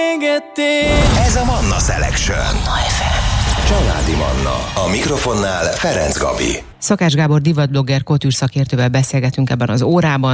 Ez a Manna Selection. Családi Manna. A mikrofonnál Ferenc Gabi. Szakács Gábor divatblogger, kultúrszakértővel beszélgetünk ebben az órában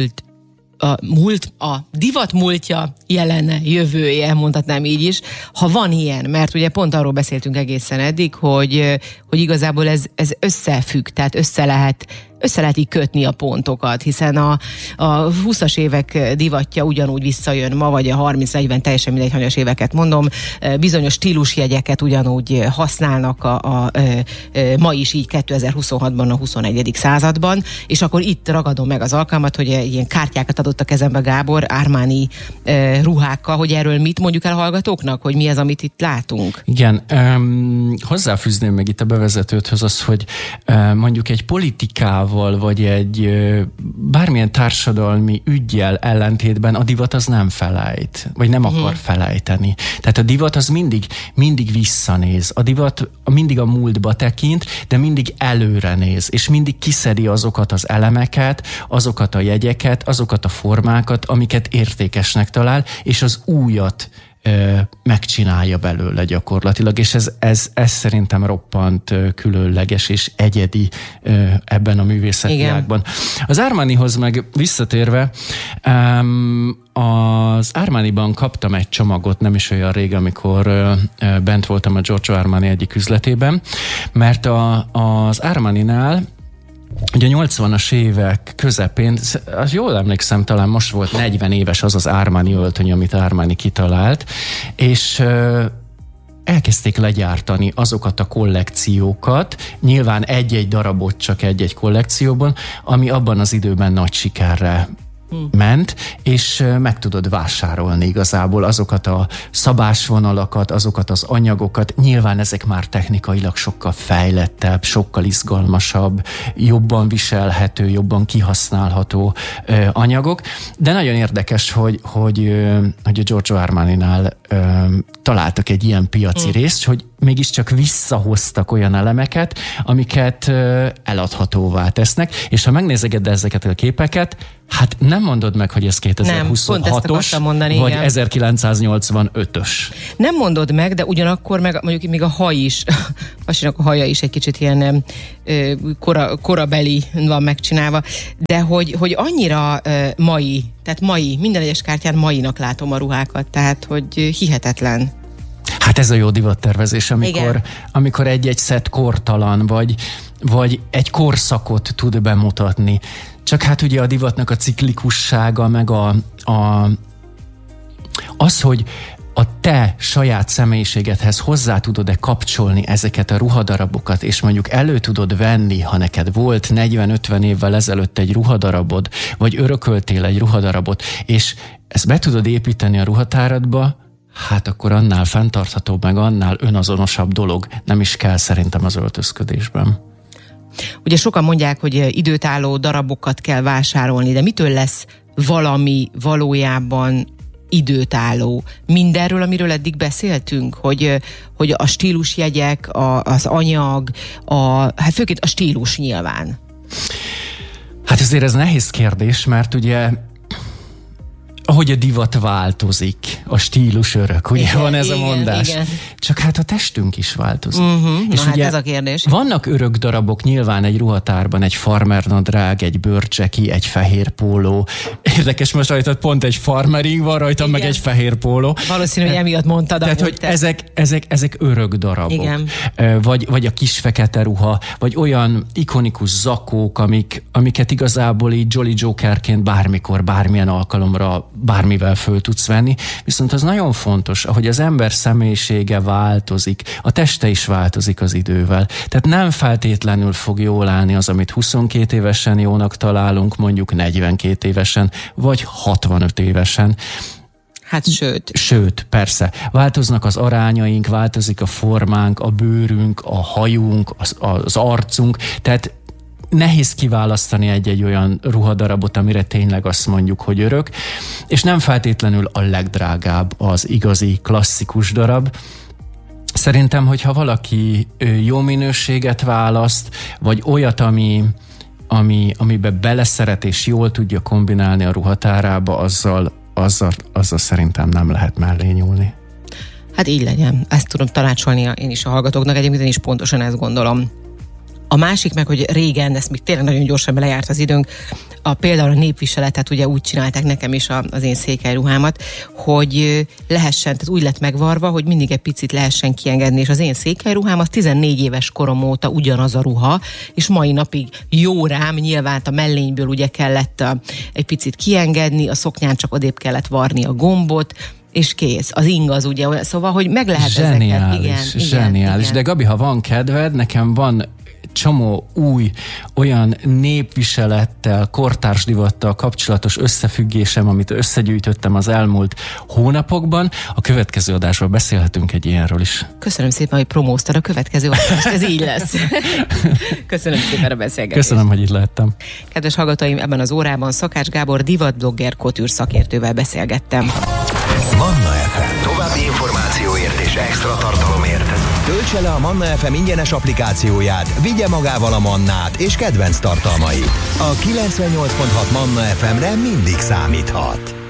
a divat múltja, jelene, jövője, mondhatnám így is, ha van ilyen, mert ugye pont arról beszéltünk egészen eddig, hogy igazából ez összefügg, tehát össze lehet így kötni a pontokat, hiszen a 20-as évek divatja ugyanúgy visszajön ma, vagy a 30-40, teljesen mindegy, hanyas éveket mondom, bizonyos stílusjegyeket ugyanúgy használnak ma is így 2026-ban, a 21. században, és akkor itt ragadom meg az alkalmat, hogy ilyen kártyákat adott a kezembe Gábor, Armani ruhákkal, hogy erről mit mondjuk el hallgatóknak, hogy mi az, amit itt látunk? Igen, hozzáfűzném meg itt a bevezetőthöz az, hogy mondjuk egy politikával, vagy egy bármilyen társadalmi üggyel ellentétben a divat az nem felejt, vagy nem akar felejteni. Tehát a divat az mindig visszanéz. A divat mindig a múltba tekint, de mindig előre néz, és mindig kiszedi azokat az elemeket, azokat a jegyeket, azokat a formákat, amiket értékesnek talál, és az újat megcsinálja belőle gyakorlatilag, és ez szerintem roppant különleges és egyedi ebben a művészeti ágban. Az Armanihoz meg visszatérve, az Armaniban kaptam egy csomagot nem is olyan rég, amikor bent voltam a Giorgio Armani egyik üzletében, mert az Armaninál ugye a 80-as évek közepén, az jól emlékszem, talán most volt 40 éves az Armani öltöny, amit Armani kitalált, és elkezdték legyártani azokat a kollekciókat, nyilván egy-egy darabot csak egy-egy kollekcióban, ami abban az időben nagy sikerre ment, és meg tudod vásárolni igazából azokat a szabásvonalakat, azokat az anyagokat. Nyilván ezek már technikailag sokkal fejlettebb, sokkal izgalmasabb, jobban viselhető, jobban kihasználható anyagok, de nagyon érdekes, hogy a Giorgio Armaninál találtak egy ilyen piaci részt, hogy mégiscsak visszahoztak olyan elemeket, amiket eladhatóvá tesznek, és ha megnézeged ezeket a képeket, hát nem mondod meg, hogy ez 2026-os, mondani, vagy igen. 1985-ös. Nem mondod meg, de ugyanakkor meg mondjuk még a haj is, Pasinak a haja is egy kicsit ilyen korabeli van megcsinálva, de hogy annyira mai, tehát mai, minden egyes kártyán mainak látom a ruhákat, tehát hogy hihetetlen. Hát ez a jó divattervezés, amikor egy-egy szett kortalan, vagy egy korszakot tud bemutatni. Csak hát ugye a divatnak a ciklikussága, meg az, hogy a te saját személyiségedhez hozzá tudod-e kapcsolni ezeket a ruhadarabokat, és mondjuk elő tudod venni, ha neked volt 40-50 évvel ezelőtt egy ruhadarabod, vagy örököltél egy ruhadarabot, és ezt be tudod építeni a ruhatáradba, hát akkor annál fenntarthatóbb, meg annál önazonosabb dolog nem is kell szerintem az öltözködésben. Ugye sokan mondják, hogy időtálló darabokat kell vásárolni, de mitől lesz valami valójában időtálló? Mindenről, amiről eddig beszéltünk, hogy a stílusjegyek, az anyag, hát főként a stílus nyilván. Hát azért ez nehéz kérdés, mert ugye ahogy a divat változik, a stílus örök, ugye van ez a mondás. Igen. Csak hát a testünk is változik. És ugye ez a kérdés. Vannak örök darabok nyilván egy ruhatárban, egy farmernadrág, egy bőrcseki, egy fehér póló. Érdekes, most rajtad pont egy farmering van, rajtam meg egy fehér póló. Valószínű, hogy emiatt mondtad. Tehát, hogy ezek örök darabok. Igen. Vagy a kis fekete ruha, vagy olyan ikonikus zakók, amiket igazából így Jolly Jokerként bármikor, bármilyen alkalomra bármivel föl tudsz venni, viszont az nagyon fontos, ahogy az ember személyisége változik, a teste is változik az idővel. Tehát nem feltétlenül fog jól állni az, amit 22 évesen jónak találunk, mondjuk 42 évesen, vagy 65 évesen. Hát Sőt, persze. Változnak az arányaink, változik a formánk, a bőrünk, a hajunk, az arcunk, tehát nehéz kiválasztani egy olyan ruhadarabot, amire tényleg azt mondjuk, hogy örök, és nem feltétlenül a legdrágább az igazi klasszikus darab. Szerintem, hogyha valaki jó minőséget választ, vagy olyat, amiben beleszeret és jól tudja kombinálni a ruhatárába, azzal azzal szerintem nem lehet mellé nyúlni. Hát így legyen. Ezt tudom tanácsolni én is a hallgatóknak, egyébként én is pontosan ezt gondolom. A másik meg, hogy régen, ezt még tényleg nagyon gyorsan lejárt az időnk, például a népviseletet ugye úgy csinálták nekem is az én székelyruhámat, hogy lehessen, tehát úgy lett megvarva, hogy mindig egy picit lehessen kiengedni, és az én székelyruhám az 14 éves korom óta ugyanaz a ruha, és mai napig jó rám, nyilván a mellényből ugye kellett egy picit kiengedni, a szoknyán csak odébb kellett varni a gombot, és kész. Az ingaz ugye, szóval, hogy meg lehet ezeket. Zseniális. De Gabi, ha van kedved, nekem van csomó új, olyan népviselettel, kortárs divattal kapcsolatos összefüggésem, amit összegyűjtöttem az elmúlt hónapokban. A következő adásban beszélhetünk egy ilyenről is. Köszönöm szépen, hogy promóztad a következő adást, ez így lesz. Köszönöm szépen a beszélgetést. Köszönöm, hogy itt lehettem. Kedves hallgatóim, ebben az órában Szakács Gábor divatblogger, couture szakértővel beszélgettem. Manna FM. További információért és extra tartalomért töltse le a Manna FM ingyenes applikációját, vigye magával a Mannát és kedvenc tartalmait. A 98.6 Manna FM-re mindig számíthat.